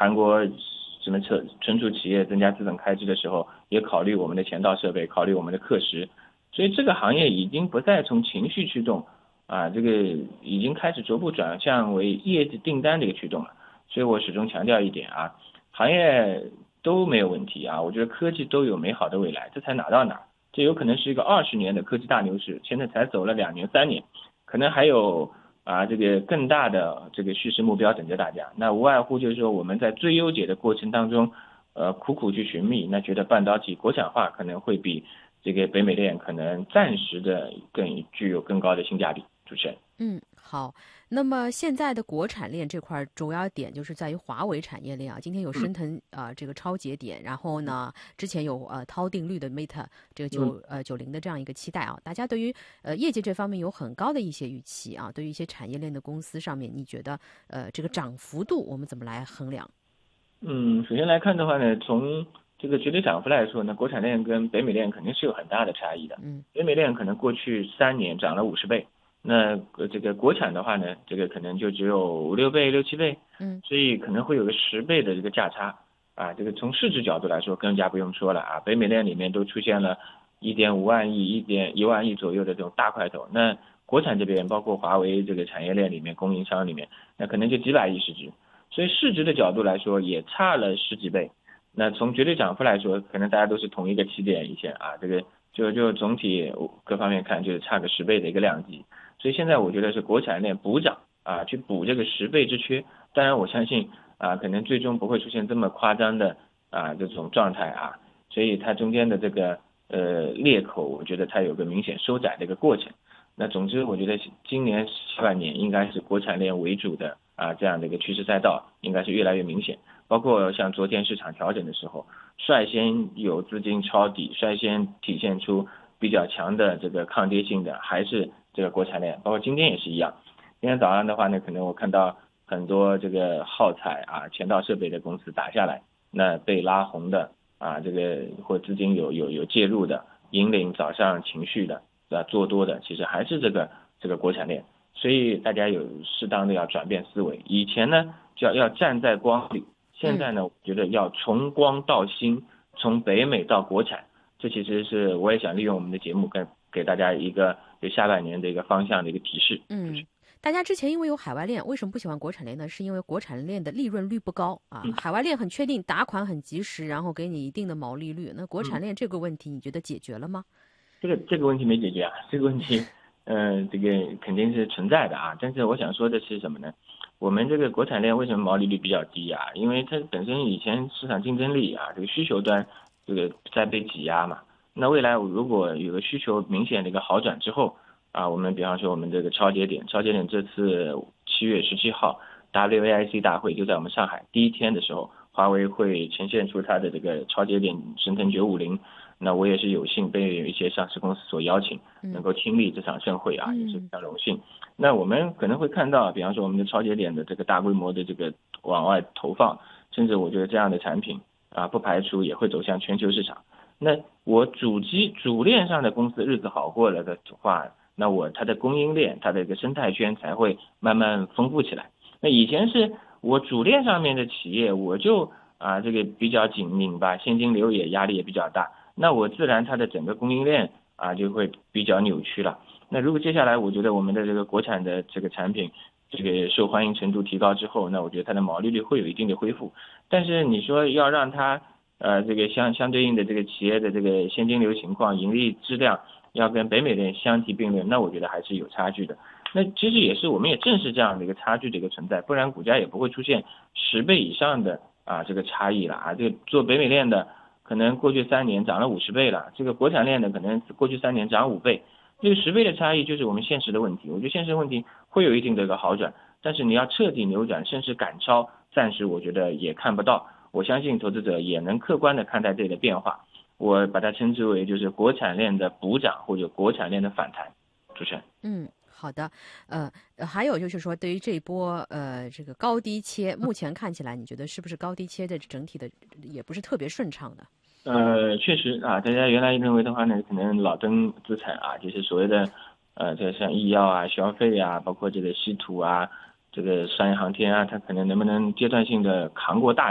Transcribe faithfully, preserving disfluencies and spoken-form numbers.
韩国什么存存储企业增加资本开支的时候，也考虑我们的前道设备，考虑我们的课时，所以这个行业已经不再从情绪驱动啊，这个已经开始逐步转向为业绩订单的一个驱动了。所以我始终强调一点啊，行业都没有问题啊，我觉得科技都有美好的未来，这才哪到哪，这有可能是一个二十年的科技大牛市，现在才走了两年三年，可能还有啊这个更大的这个叙事目标等着大家。那无外乎就是说我们在最优解的过程当中，呃苦苦去寻觅，那觉得半导体国产化可能会比这个北美链可能暂时的更具有更高的性价比。主持人。 嗯，好。那么现在的国产链这块主要点就是在于华为产业链啊，今天有嗯升腾啊、呃、这个超节点，然后呢，之前有呃涛定律的 Meta 这个九嗯呃九零的这样一个期待啊，大家对于呃业绩这方面有很高的一些预期啊，对于一些产业链的公司上面，你觉得呃这个涨幅度我们怎么来衡量？ 嗯，首先来看的话呢，从这个绝对涨幅来说呢，国产链跟北美链肯定是有很大的差异的。 嗯北美链可能过去三年涨了五十倍，那呃这个国产的话呢，这个可能就只有五六倍、六七倍， 嗯所以可能会有个十倍的这个价差啊。这个从市值角度来说，更加不用说了啊。北美链里面都出现了一点五万亿、一点一万亿左右的这种大块头，那国产这边包括华为这个产业链里面供应商里面，那可能就几百亿市值。所以市值的角度来说也差了十几倍。那从绝对涨幅来说，可能大家都是同一个起点一线啊，这个就就总体各方面看就是差个十倍的一个量级。所以现在我觉得是国产链补涨啊，去补这个十倍之缺。当然我相信啊，可能最终不会出现这么夸张的啊这种状态啊，所以它中间的这个呃裂口，我觉得它有个明显收窄的一个过程。那总之，我觉得今年下半年应该是国产链为主的啊这样的一个趋势赛道，应该是越来越明显。包括像昨天市场调整的时候，率先有资金抄底，率先体现出比较强的这个抗跌性的，还是这个国产链。包括今天也是一样。今天早上的话呢，可能我看到很多这个耗材啊、前道设备的公司打下来，那被拉红的啊，这个或资金有有有介入的，引领早上情绪的。啊，做多的其实还是这个这个国产链，所以大家有适当的要转变思维。以前呢，就要要站在光里，现在呢，我觉得要从光到新，从北美到国产。这其实是我也想利用我们的节目跟给大家一个对下半年的一个方向的一个提示。 嗯。大家之前因为有海外链，为什么不喜欢国产链呢？是因为国产链的利润率不高啊， 嗯海外链很确定，打款很及时，然后给你一定的毛利率。那国产嗯， 链这个问题，你觉得解决了吗？ 这个这个问题没解决啊，这个问题，嗯、呃，这个肯定是存在的啊。但是我想说的是什么呢？我们这个国产链为什么毛利率比较低啊？因为它本身以前市场竞争力啊，这个需求端这个在被挤压嘛。那未来如果有个需求明显的一个好转之后啊，我们比方说我们这个超节点，超节点这次七月十七号 W A I C 大会就在我们上海第一天的时候，华为会呈现出它的这个超节点神腾九五零。那我也是有幸被一些上市公司所邀请，能够亲历这场盛会啊，也是非常荣幸。那我们可能会看到，比方说我们的超节点的这个大规模的这个往外投放，甚至我觉得这样的产品啊，不排除也会走向全球市场。那我主机主链上的公司日子好过了的话，那我它的供应链它的一个生态圈才会慢慢丰富起来。那以前是我主链上面的企业，我就啊这个比较紧拧吧，现金流也压力也比较大。那我自然它的整个供应链啊就会比较扭曲了。那如果接下来我觉得我们的这个国产的这个产品这个受欢迎程度提高之后，那我觉得它的毛利率会有一定的恢复。但是你说要让它呃这个相相对应的这个企业的这个现金流情况、盈利质量要跟北美链相提并论，那我觉得还是有差距的。那其实也是我们也正是这样的一个差距的一个存在，不然股价也不会出现十倍以上的啊这个差异了啊。这个做北美链的。可能过去三年涨了五十倍了，这个国产链的可能过去三年涨五倍，这个十倍的差异就是我们现实的问题。我觉得现实问题会有一定的一个好转，但是你要彻底扭转，甚至赶超，暂时我觉得也看不到。我相信投资者也能客观的看待这个变化，我把它称之为就是国产链的补涨或者国产链的反弹。主持人。 嗯。好的，呃，还有就是说，对于这一波呃这个高低切，目前看起来，你觉得是不是高低切的整体的也不是特别顺畅的？ 呃，确实啊，大家原来认为的话呢，可能老登资产啊，就是所谓的呃，这像医药啊、消费啊，包括这个稀土啊、这个商业航天啊，它可能能不能阶段性的扛过大